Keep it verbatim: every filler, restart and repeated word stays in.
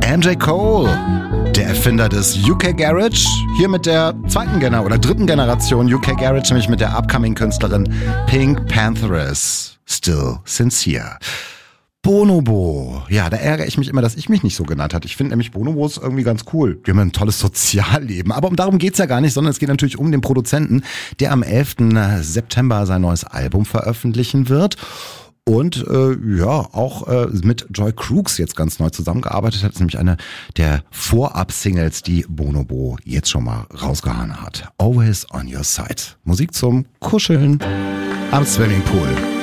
M J Cole, der Erfinder des U K Garage, hier mit der zweiten Gener- oder dritten Generation U K Garage, nämlich mit der Upcoming-Künstlerin Pink Pantheress, Still Sincere. Bonobo. Ja, da ärgere ich mich immer, dass ich mich nicht so genannt habe. Ich finde nämlich Bonobos irgendwie ganz cool. Die haben ein tolles Sozialleben. Aber um darum geht's ja gar nicht, sondern es geht natürlich um den Produzenten, der am elften September sein neues Album veröffentlichen wird. Und äh, ja, auch äh, mit Joy Crooks jetzt ganz neu zusammengearbeitet hat. Das ist nämlich eine der Vorab-Singles, die Bonobo jetzt schon mal rausgehauen hat. Always on your side. Musik zum Kuscheln am Swimmingpool.